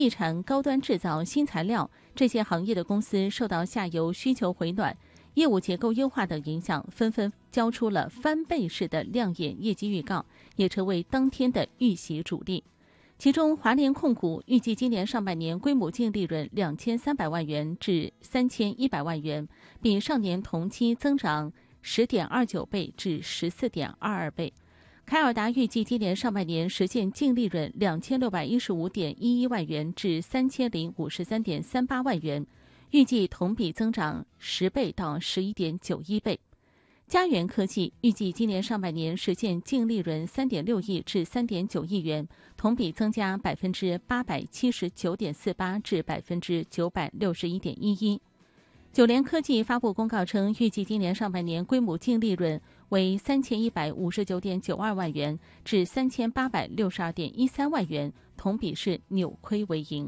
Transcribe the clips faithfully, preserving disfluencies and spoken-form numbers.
地产、高端制造、新材料这些行业的公司受到下游需求回暖、业务结构优化等影响，纷纷交出了翻倍式的亮眼业绩预告，也成为当天的预喜主力。其中，华联控股预计今年上半年规模净利润两千三百万元至三千一百万元，比上年同期增长十点二九倍至十四点二二倍。凯尔达预计今年上半年实现净利润两千六百一十五点一一万元至三千零五十三点三八万元，预计同比增长十倍到十一点九一倍。嘉源科技预计今年上半年实现净利润三点六亿至三点九亿元，同比增加百分之八百七十九点四八至百分之九百六十一点一一。九联科技发布公告称，预计今年上半年规模净利润为三千一百五十九点九二万元至三千八百六十二点一三万元，同比是扭亏为盈。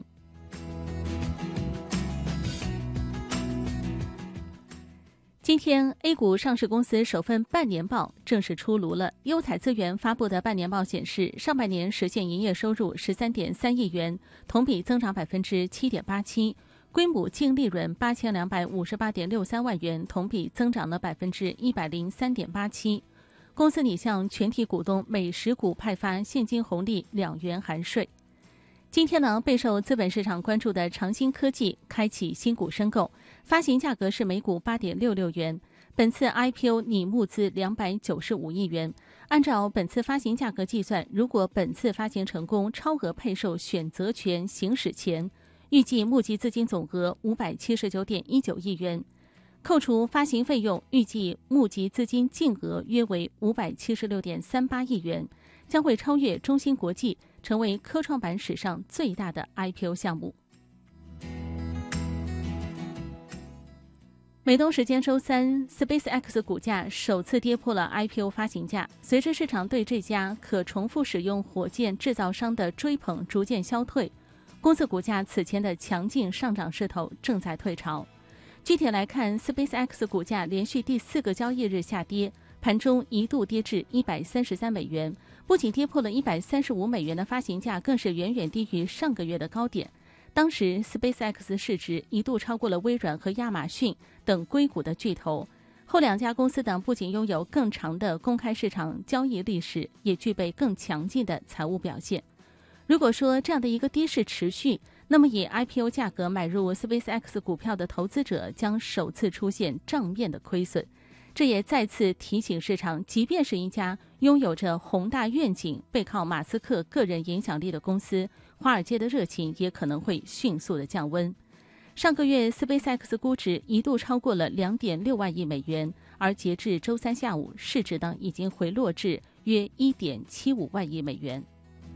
今天 A 股上市公司首份半年报正式出炉了。优彩资源发布的半年报显示，上半年实现营业收入十三点三亿元，同比增长百分之七点八七，规模净利润八千两百五十八点六三万元，同比增长了百分之一百零三点八七。公司拟向全体股东每十股派发现金红利两元含税。今天呢，备受资本市场关注的长兴科技开启新股申购，发行价格是每股八点六六元。本次 I P O 拟募资两百九十五亿元。按照本次发行价格计算，如果本次发行成功，超额配售选择权行使前，预计募集资金总额五百七十九点一九亿元。扣除发行费用，预计募集资金净额约为五百七十六点三八亿元，将会超越中芯国际，成为科创板史上最大的 I P O 项目。美东时间周三 ，SpaceX 股价首次跌破了 I P O 发行价。随着市场对这家可重复使用火箭制造商的追捧逐渐消退，公司股价此前的强劲上涨势头正在退潮。具体来看 ，SpaceX 股价连续第四个交易日下跌，盘中一度跌至一百三十三美元，不仅跌破了一百三十五美元的发行价，更是远远低于上个月的高点。当时 SpaceX 市值一度超过了微软和亚马逊等硅谷的巨头。后两家公司等不仅拥有更长的公开市场交易历史，也具备更强劲的财务表现。如果说这样的一个跌势持续，那么以 I P O 价格买入 SpaceX 股票的投资者将首次出现账面的亏损。这也再次提醒市场，即便是一家拥有着宏大愿景、背靠马斯克个人影响力的公司，华尔街的热情也可能会迅速的降温。上个月 SpaceX 估值一度超过了 两点六万亿美元，而截至周三下午，市值呢已经回落至约 一点七五万亿美元。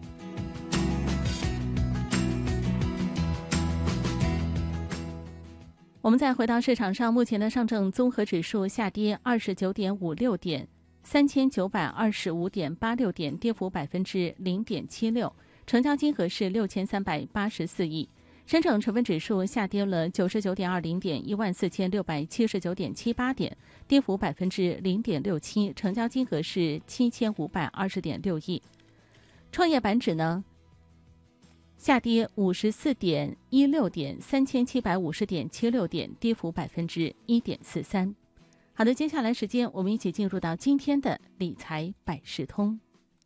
我们再回到市场上，目前的上证综合指数下跌二十九点五六点，三千九百二十五点八六点，跌幅百分之零点七六，成交金额是六千三百八十四亿。深证成分指数下跌了九十九点二零点，一万四千六百七十九点七八点，跌幅百分之零点六七，成交金额是七千五百二十点六亿。创业板指呢？下跌五十四点一六点，三千七百五十点七六点，跌幅百分之一点四三。好的，接下来时间我们一起进入到今天的理财百事通。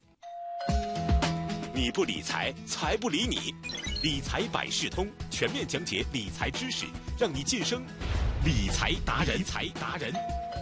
你不理财，财不理你。理财百事通全面讲解理财知识，让你晋升理财达人。理财达人。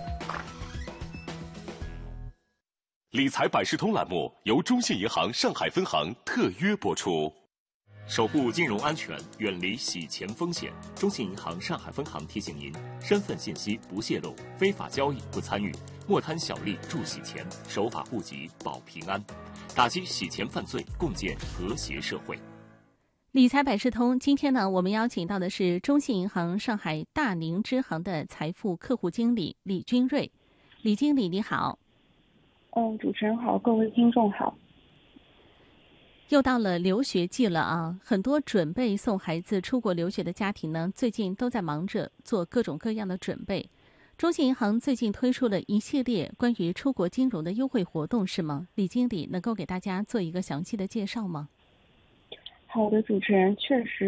理财百事通栏目由中信银行上海分行特约播出。守护金融安全，远离洗钱风险。中信银行上海分行提醒您：身份信息不泄露，非法交易不参与，莫贪小利助洗钱，守法户籍保平安，打击洗钱犯罪，共建和谐社会。 理财百事通，今天呢，我们邀请到的是中信银行上海大宁支行的财富客户经理李军瑞。李经理你好。 嗯，主持人好，各位听众好。 又到了留学季了啊，很多准备送孩子出国留学的家庭呢，最近都在忙着做各种各样的准备。中信银行最近推出了一系列关于出国金融的优惠活动，是吗？李经理能够给大家做一个详细的介绍吗？ 好的，主持人，确实。